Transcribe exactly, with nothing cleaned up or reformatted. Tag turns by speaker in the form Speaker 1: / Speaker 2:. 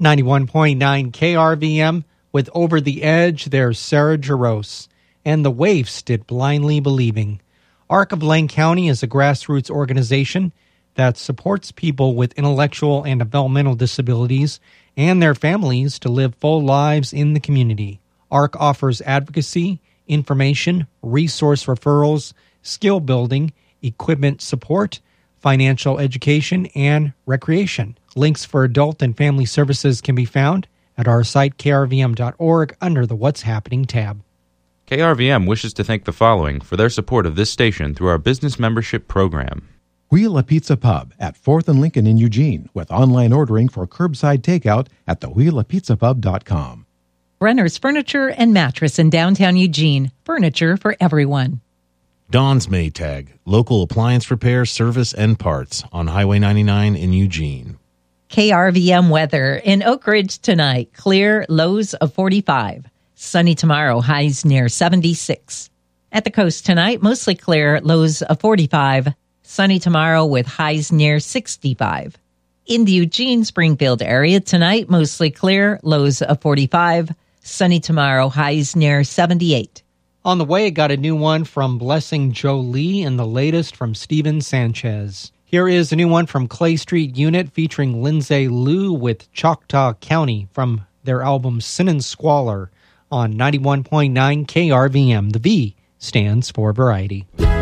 Speaker 1: ninety-one point nine K R V M with Over the Edge, there's Sarah Jaros. And The Waifs did Blindly Believing. Arc of Lane County is a grassroots organization that supports people with intellectual and developmental disabilities and their families to live full lives in the community. Arc offers advocacy, information, resource referrals, skill building, equipment support, financial education, and recreation. Links for adult and family services can be found at our site, K R V M dot org, under the What's Happening tab.
Speaker 2: K R V M wishes to thank the following for their support of this station through our business membership program.
Speaker 3: Wheel a Pizza Pub at fourth and Lincoln in Eugene with online ordering for curbside takeout at the wheel a pizza pub dot com.
Speaker 4: Brenner's Furniture and Mattress in downtown Eugene. Furniture for everyone.
Speaker 5: Don's Maytag, local appliance repair, service, and parts on Highway ninety-nine in Eugene.
Speaker 4: K R V M weather in Oak Ridge tonight. Clear, lows of forty-five. Sunny tomorrow, highs near seventy-six. At the coast tonight, mostly clear, lows of forty-five. Sunny tomorrow with highs near sixty-five. In the Eugene-Springfield area tonight, mostly clear, lows of forty-five. Sunny tomorrow, highs near seventy-eight.
Speaker 1: On the way, got a new one from Blessing Jolie and the latest from Steven Sanchez. Here is a new one from Clay Street Unit featuring Lindsay Liu with Choctaw County from their album Sin and Squalor on ninety-one point nine K R V M. The V stands for variety.